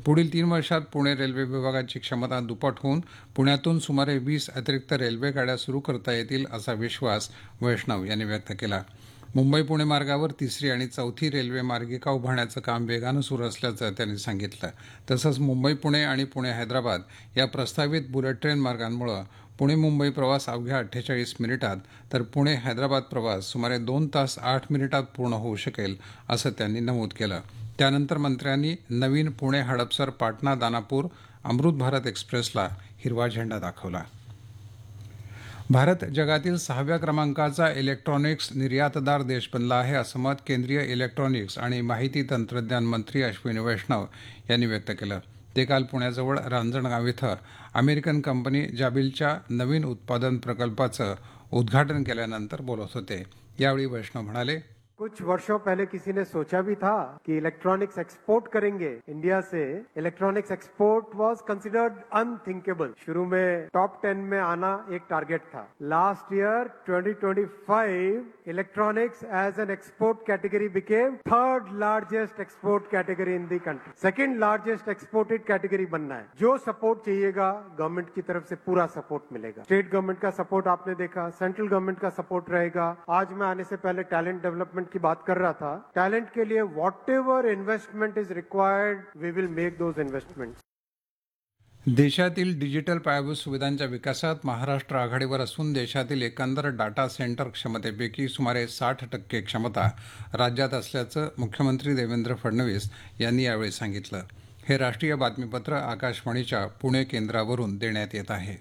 पुढील 3 वर्षात पुणे रेल्वे विभागाची क्षमता दुप्पट होऊन पुण्यातून सुमारे 20 अतिरिक्त रेल्वे गाड्या सुरू करता येतील असा विश्वास वैष्णव यांनी व्यक्त केला. मुंबई पुणे मार्गावर तिसरी आणि चौथी रेल्वे मार्गिका उभारण्याचं काम वेगानं सुरू असल्याचं त्यांनी सांगितलं. तसंच मुंबई पुणे आणि पुणे हैदराबाद या प्रस्तावित बुलेट ट्रेन मार्गांमुळे पुणे मुंबई प्रवास अवघ्या 48 मिनिटात तर पुणे हैदराबाद प्रवास सुमारे 2 तास 8 मिनिटात पूर्ण होऊ शकेल असं त्यांनी नमूद केलं. त्यानंतर मंत्र्यांनी नवीन पुणे हडपसर पाटणा दानापूर अमृत भारत एक्सप्रेसला हिरवा झेंडा दाखवला. भारत जगातील 6व्या क्रमांकाचा इलेक्ट्रॉनिक्स निर्यातदार देश बनला आहे असं मत केंद्रीय इलेक्ट्रॉनिक्स आणि माहिती तंत्रज्ञान मंत्री अश्विनी वैष्णव यांनी व्यक्त केलं. ते काल पुण्याजवळ रांजणगाव इथं अमेरिकन कंपनी जाबिलच्या नवीन उत्पादन प्रकल्पाचं उद्घाटन केल्यानंतर बोलत होते. यावेळी वैष्णव म्हणाले, कुछ वर्षों पहले किसी ने सोचा भी था कि इलेक्ट्रॉनिक्स एक्सपोर्ट करेंगे इंडिया से. इलेक्ट्रॉनिक्स एक्सपोर्ट वाज कंसिडर्ड अनथिंकेबल. शुरू में टॉप 10 में आना एक टारगेट था. Last year 2025 electronics as an export category became third largest export category in the country. Second largest exported category बनना है. जो सपोर्ट चाहिएगा गवर्नमेंट की तरफ से पूरा सपोर्ट मिलेगा. स्टेट गवर्नमेंट का सपोर्ट आपने देखा, सेंट्रल गवर्नमेंट का सपोर्ट रहेगा. आज मैं आने से पहले टैलेंट डेवलपमेंट की बात कर रहा था. टैलेंट के लिए whatever investment is required we will make those investments. देशातील डिजिटल पायाभूत सुविधांच्या विकासात महाराष्ट्र आघाडीवर असून देशातील एकंदर डाटा सेंटर क्षमतेपैकी सुमारे 60% क्षमता राज्यात असल्याचं मुख्यमंत्री देवेंद्र फडणवीस यांनी यावेळी सांगितलं. हे राष्ट्रीय बातमीपत्र आकाशवाणीच्या पुणे केंद्रावरून देण्यात येत आहे.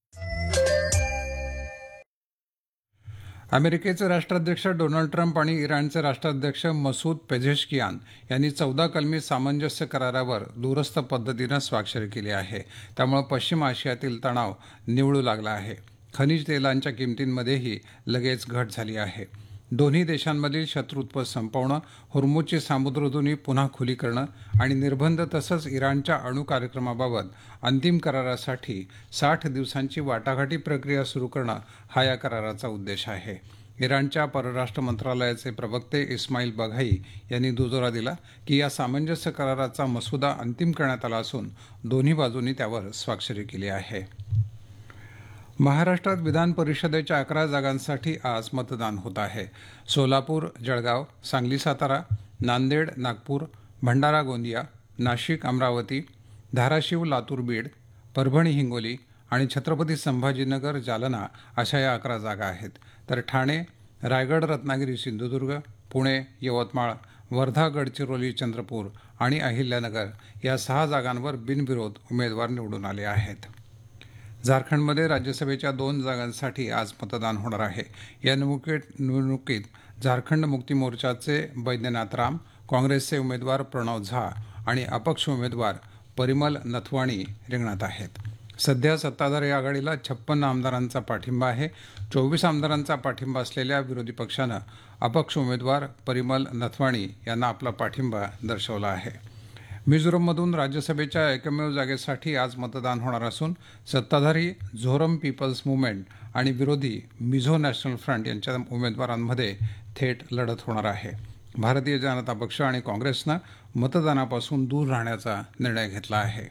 अमेरिकेचे राष्ट्राध्यक्ष डोनाल्ड ट्रम्प आणि इराणचे राष्ट्राध्यक्ष मसूद पेझेशकियान यांनी 14 कलमी सामंजस्य करारावर दूरस्थ पद्धतीनं स्वाक्षरी केली आहे. त्यामुळे पश्चिम आशियातील तणाव निवळू लागला आहे. खनिज तेलांच्या किमतींमध्येही लगेच घट झाली आहे. दोन्ही देशांमधील शत्रुत्व संपवणं, होर्मुझची सामुद्रधुनी पुन्हा खुली करणं आणि निर्बंध तसंच इराणच्या अणु कार्यक्रमाबाबत अंतिम करारासाठी 60 दिवसांची वाटाघाटी प्रक्रिया सुरू करणं हा या कराराचा उद्देश आहे. इराणच्या परराष्ट्र मंत्रालयाचे प्रवक्ते इस्माईल बघाई यांनी दुजोरा दिला की या सामंजस्य कराराचा मसुदा अंतिम करण्यात आला असून दोन्ही बाजूंनी त्यावर स्वाक्षरी केली आहे. महाराष्ट्रात विधान परिषदेच्या 11 जागांसाठी आज मतदान होत आहे. सोलापूर, जळगाव, सांगली, सातारा, नांदेड, नागपूर, भंडारा, गोंदिया, नाशिक, अमरावती, धाराशिव, लातूर, बीड, परभणी, हिंगोली आणि छत्रपती संभाजीनगर, जालना अशा या 11 जागा आहेत. तर ठाणे, रायगड, रत्नागिरी, सिंधुदुर्ग, पुणे, यवतमाळ, वर्धा, गडचिरोली, चंद्रपूर आणि अहिल्यानगर या 6 जागांवर बिनविरोध उमेदवार निवडून आले आहेत. झारखंडमध्ये राज्यसभेच्या 2 जागांसाठी आज मतदान होणार आहे. या निवडणुकीत झारखंड मुक्ती मोर्चाचे बैद्यनाथ राम, काँग्रेसचे उमेदवार प्रणव झा आणि अपक्ष उमेदवार परिमल नथवाणी रिंगणात आहेत. सध्या सत्ताधारी आघाडीला 56 आमदारांचा पाठिंबा आहे. 24 आमदारांचा पाठिंबा असलेल्या विरोधी पक्षानं अपक्ष उमेदवार परिमल नथवाणी यांना आपला पाठिंबा दर्शवला आहे. मिझोरममधून राज्यसभेच्या एकमेव जागेसाठी आज मतदान होणार असून सत्ताधारी झोरम पीपल्स मुव्हमेंट आणि विरोधी मिझो नॅशनल फ्रंट यांच्या उमेदवारांमध्ये थेट लढत होणार आहे. भारतीय जनता पक्ष आणि काँग्रेसनं मतदानापासून दूर राहण्याचा निर्णय घेतला आहे.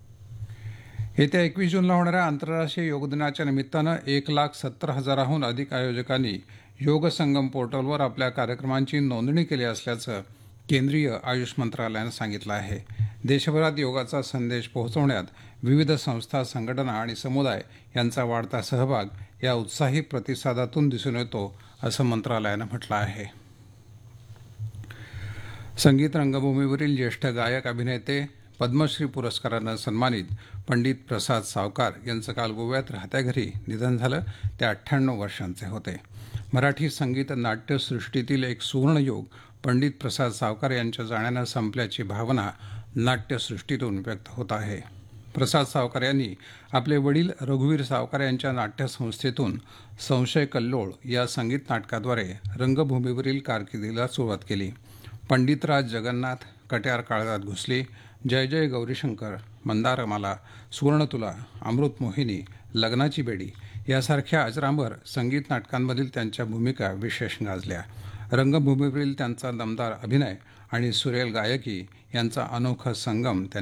येत्या 21 जूनला होणाऱ्या आंतरराष्ट्रीय योग दिनाच्या निमित्तानं 1,70,000हून अधिक आयोजकांनी योग संगम पोर्टलवर आपल्या कार्यक्रमांची नोंदणी केली असल्याचं केंद्रीय आयुष मंत्रालयानं सांगितलं आहे. देशभरात योगाचा संदेश पोहोचवण्यात विविध संस्था, संघटना आणि समुदाय यांचा वाढता सहभाग या उत्साही प्रतिसादातून दिसून येतो असं मंत्रालयानं म्हटलं आहे. संगीत रंगभूमीवरील ज्येष्ठ गायक, अभिनेते, पद्मश्री पुरस्कारानं सन्मानित पंडित प्रसाद सावकार यांचं काल गोव्यात राहत्या घरी निधन झालं. ते 98 वर्षांचे होते. मराठी संगीत नाट्यसृष्टीतील एक सुवर्णयुग पंडित प्रसाद सावकार यांच्या जाण्यानं संपल्याची भावना नाट्यसृष्टीतून व्यक्त होत आहे. प्रसाद सावकार यांनी आपले वडील रघुवीर सावकार यांच्या नाट्यसंस्थेतून संशय कल्लोळ या संगीत नाटकाद्वारे रंगभूमीवरील कारकिर्दीला सुरुवात केली. पंडितराज जगन्नाथ, कट्यार काळजात घुसली, जय जय गौरीशंकर, मंदारमाला, सुवर्णतुला, अमृतमोहिनी, लग्नाची बेडी यासारख्या अजरामर संगीत नाटकांमधील त्यांच्या भूमिका विशेष गाजल्या. रंगभूमीवरील त्यांचा दमदार अभिनय आणि सुरेल गायकी यांचा अनोखा संगम त्यांनी